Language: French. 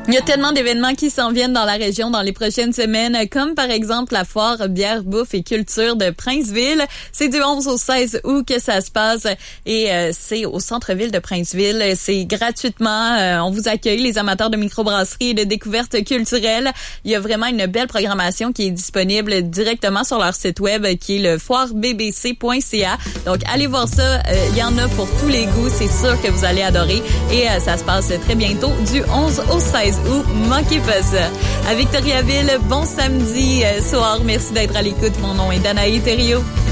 Il y a tellement d'événements qui s'en viennent dans la région dans les prochaines semaines, comme par exemple la foire bière, bouffe et culture de Princeville. C'est du 11 au 16 août que ça se passe et c'est au centre-ville de Princeville. C'est gratuitement. On vous accueille, les amateurs de microbrasserie et de découvertes culturelles. Il y a vraiment une belle programmation qui est disponible directement sur leur site web qui est le foirebbc.ca. Donc, allez voir ça. Il y en a pour tous les goûts. C'est sûr que vous allez adorer. Et ça se passe très bientôt du 11 au 16 août. Manquez pas ça. À Victoriaville, bon samedi soir. Merci d'être à l'écoute. Mon nom est Danaï Thériault.